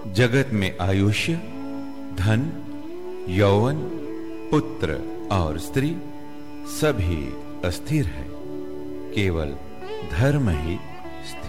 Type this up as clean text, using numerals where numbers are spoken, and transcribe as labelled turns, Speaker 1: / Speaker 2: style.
Speaker 1: जगत में आयुष्य, धन, यौवन, पुत्र और स्त्री सभी अस्थिर है। केवल धर्म ही